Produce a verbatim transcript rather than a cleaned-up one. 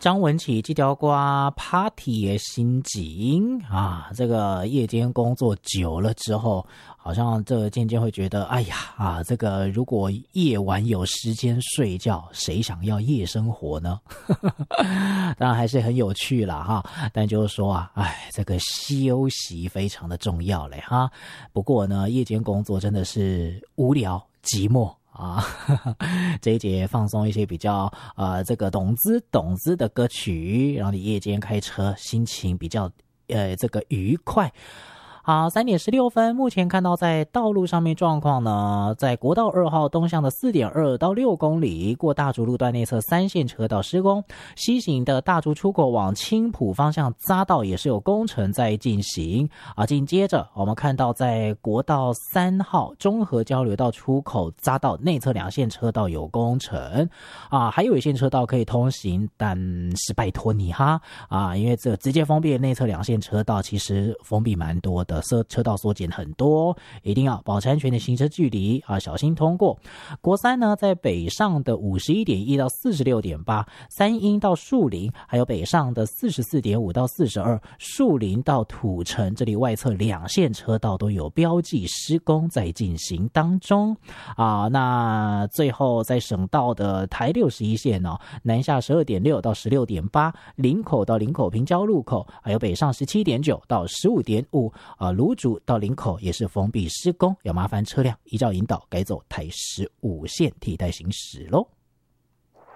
张文琪这条瓜 party 的心情啊，这个夜间工作久了之后，好像这渐渐会觉得，哎呀啊，这个如果夜晚有时间睡觉，谁想要夜生活呢？当然还是很有趣啦哈，但就是说啊，哎，这个休息非常的重要嘞哈。不过呢，夜间工作真的是无聊寂寞。啊，这一节放松一些比较呃这个懂资懂资的歌曲，让你夜间开车心情比较呃这个愉快。好，三点十六分，目前看到在道路上面状况呢，在国道二号东向的 四点二到六公里，过大竹路段内侧三线车道施工，西行的大竹出口往青埔方向匝道也是有工程在进行啊。紧接着我们看到在国道三号中和交流道出口匝道内侧两线车道有工程啊，还有一线车道可以通行，但是拜托你哈啊，因为这直接封闭的内侧两线车道其实封闭蛮多的。车车道缩减很多，一定要保持安全的行车距离啊，小心通过。国三呢，在北上的 五十一点一 到 四十六点八， 三鶯到树林，还有北上的 四十四点五 到四十二，树林到土城，这里外侧两线车道都有标记施工在进行当中啊。那最后在省道的台六十一线哦，南下 十二点六 到 十六点八， 林口到林口平交路口，还有北上 十七点九 到 十五点五，啊，芦竹到林口也是封闭施工，要麻烦车辆依照引导改走台十五线替代行驶咯。